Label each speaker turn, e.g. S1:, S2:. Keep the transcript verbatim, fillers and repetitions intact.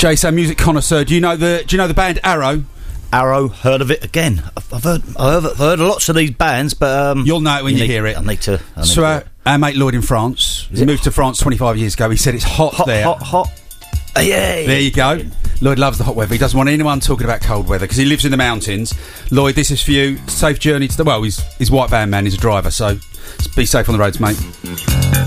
S1: Jason, music connoisseur. Do you know the Do you know the band Arrow?
S2: Arrow, heard of it again. I've, I've heard I've heard, I've heard lots of these bands, but um,
S1: you'll know it when you,
S2: you need,
S1: hear it.
S2: I need to. I need
S1: so
S2: to
S1: our, our mate Lloyd in France,
S2: Is
S1: he
S2: it
S1: moved to France twenty-five years ago. He said it's hot,
S2: hot,
S1: there.
S2: hot, hot. Uh, yeah,
S1: there you go. Lloyd loves the hot weather. He doesn't want anyone talking about cold weather because he lives in the mountains. Lloyd, this is for you. Safe journey to the. Well, he's he's white van man. He's a driver, so be safe on the roads, mate.